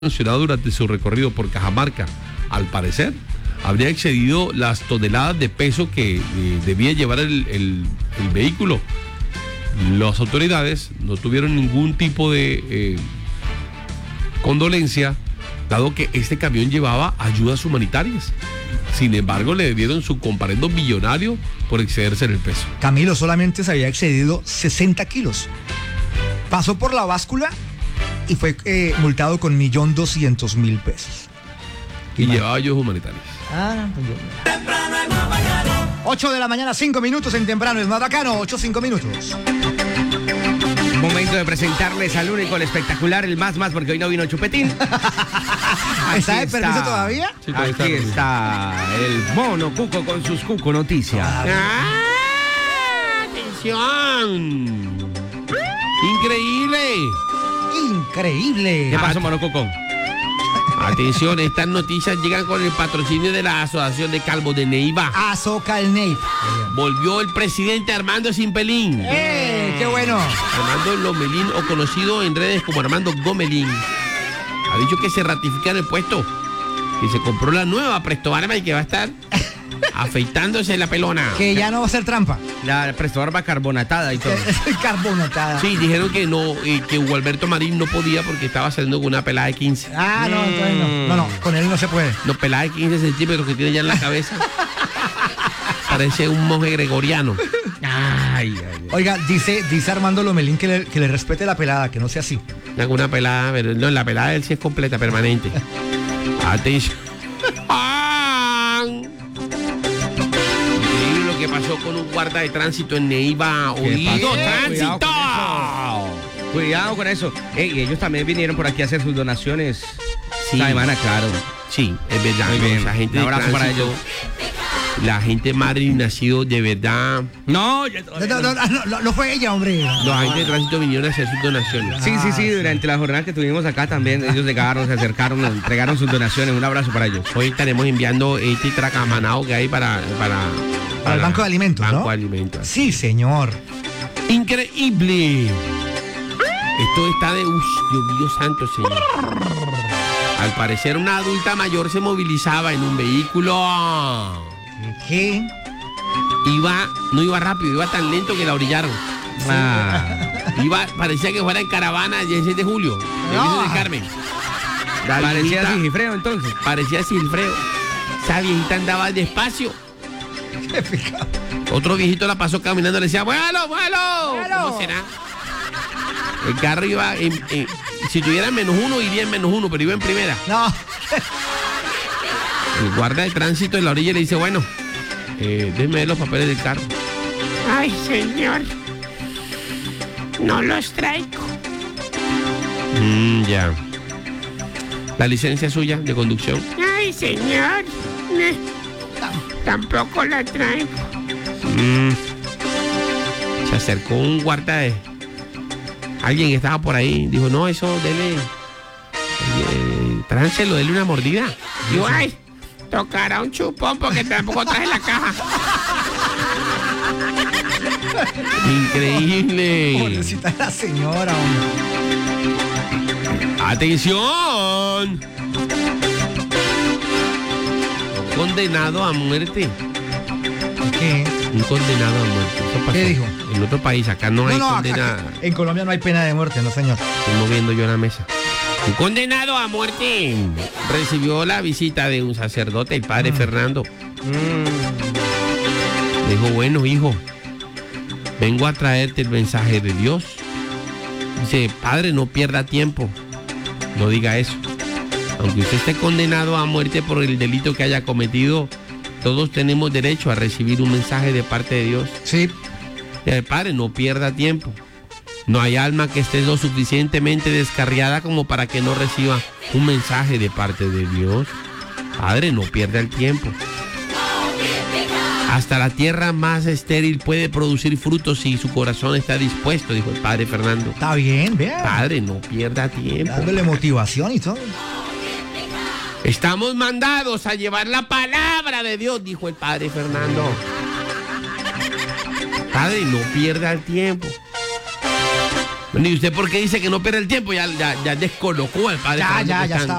mencionado durante su recorrido por Cajamarca, al parecer, habría excedido las toneladas de peso que debía llevar el vehículo. Las autoridades no tuvieron ningún tipo de condolencia, dado que este camión llevaba ayudas humanitarias. Sin embargo, le dieron su comparendo millonario por excederse en el peso. Camilo solamente se había excedido 60 kilos. Pasó por la báscula y fue multado con 1.200.000 pesos. Y llevaba ayudas humanitarias. Pues yo... 8 de la mañana, 5 minutos en Temprano es más bacano, 8, 5 minutos. Momento de presentarles al único, el espectacular, el más, porque hoy no vino Chupetín. ¿Está de permiso todavía? Sí, Aquí está el mono Cuco con sus Cuco Noticias. ¡Atención! ¡Increíble! ¡Increíble! ¿Qué pasó, mono Cuco? Atención, estas noticias llegan con el patrocinio de la Asociación de Calvos de Neiva. Azocalneip. Volvió el presidente Armando Simpelín. ¡Qué bueno! Armando Lomelín, o conocido en redes como Armando Gomelín, ha dicho que se ratifica en el puesto, que se compró la nueva Presto Barba y que va a estar afeitándose la pelona. Que ya no va a ser trampa. La Presto Barba carbonatada y todo. Carbonatada. Sí, dijeron que no, que Hugo Alberto Marín no podía porque estaba saliendo con una pelada de 15. Ah, no, entonces no. No, con él no se puede. No, pelada de 15 centímetros que tiene ya en la cabeza. Parece un monje gregoriano. Ay. Oiga, dice Armando Lomelín que le respete la pelada, que no sea así. Alguna pelada, pero no, la pelada de él sí es completa, permanente. Atención. Increíble lo que pasó con un guarda de tránsito en Neiva. ¡Oído, tránsito! Cuidado con eso. Y ellos también vinieron por aquí a hacer sus donaciones. Sí. Esta semana, claro. Sí, es verdad. Muy bien. Esa gente Un abrazo de para tránsito, ellos. la gente Marín ha sido de verdad. No, No fue ella, hombre. Los agentes de tránsito vinieron a hacer sus donaciones. Sí, durante la jornada que tuvimos acá también, ellos llegaron, se acercaron, entregaron sus donaciones. Un abrazo para ellos. Hoy estaremos enviando este tracamanado que hay para el Banco de Alimentos, Banco ¿no? de Alimentos. Sí, señor. Increíble. Esto está de... Dios mío santo, señor. Al parecer una adulta mayor se movilizaba en un vehículo. ¿Qué? No iba rápido, iba tan lento que la orillaron. Parecía que fuera en caravana el 16 de julio. El Virgen del Carmen. Parecía Sigifredo entonces. Parecía Sigifredo. Esa viejita andaba despacio. Otro viejito la pasó caminando y le decía, ¡vuelo! ¿Cómo será? El carro iba si tuviera -1 iría en -1, pero iba en primera. No. El guarda de tránsito en la orilla le dice, bueno, déjeme ver los papeles del carro. Ay, señor, no los traigo. Ya. La licencia suya de conducción. Ay, señor, tampoco la traigo. Se acercó un guarda de... Alguien que estaba por ahí, dijo, no, eso, dele... tránselo, dele una mordida. Digo, ay, tocará un chupón porque tampoco traje la caja. Increíble. Pobrecita la señora, hombre. ¡Atención! Condenado a muerte. ¿Qué? Un condenado a muerte. Eso pasó ¿Qué dijo? en otro país, acá no hay condena. Acá, en Colombia no hay pena de muerte, no, señor. Estoy moviendo yo la mesa. Un condenado a muerte recibió la visita de un sacerdote, el padre Fernando. Dijo, bueno, hijo, vengo a traerte el mensaje de Dios. Dice, padre, no pierda tiempo. No diga eso. Aunque usted esté condenado a muerte por el delito que haya cometido, todos tenemos derecho a recibir un mensaje de parte de Dios. Sí. Padre, no pierda tiempo. No hay alma que esté lo suficientemente descarriada como para que no reciba un mensaje de parte de Dios. Padre, no pierda el tiempo. Hasta la tierra más estéril puede producir frutos si su corazón está dispuesto, dijo el padre Fernando. Está bien, vea. Padre, no pierda tiempo. Dándole motivación y todo. Estamos mandados a llevar la palabra de Dios, dijo el padre Fernando. Padre, no pierda el tiempo. Bueno, ¿y usted por qué dice que no pierde el tiempo? Ya descolocó al padre. Ya Fernando está. Cristán.